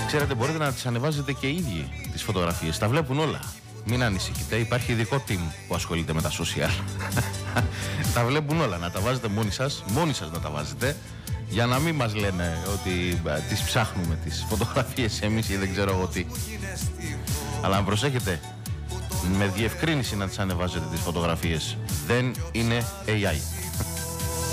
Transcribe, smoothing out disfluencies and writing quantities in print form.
Ξέρετε, μπορείτε να τις ανεβάζετε και οι ίδιοι τις φωτογραφίες. Τα βλέπουν όλα. Μην ανησυχείτε, υπάρχει ειδικό team που ασχολείται με τα social. Τα βλέπουν όλα, να τα βάζετε μόνοι σας να τα βάζετε, για να μην μας λένε ότι τις ψάχνουμε τις φωτογραφίες εμείς ή δεν ξέρω εγώ τι. Αλλά να προσέχετε, με διευκρίνηση να τις ανεβάζετε τις φωτογραφίες. Δεν είναι AI.